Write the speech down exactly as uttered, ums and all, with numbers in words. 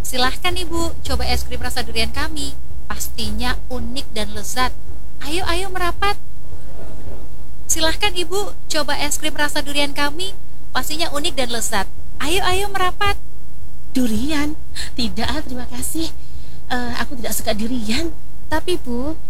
Silahkan Ibu, coba es krim rasa durian kami. Pastinya unik dan lezat. Ayo, ayo merapat. Silahkan Ibu, coba es krim rasa durian kami. Pastinya unik dan lezat. Ayo, ayo merapat. Durian? Tidak, terima kasih. Eh, aku tidak suka durian. Tapi Bu,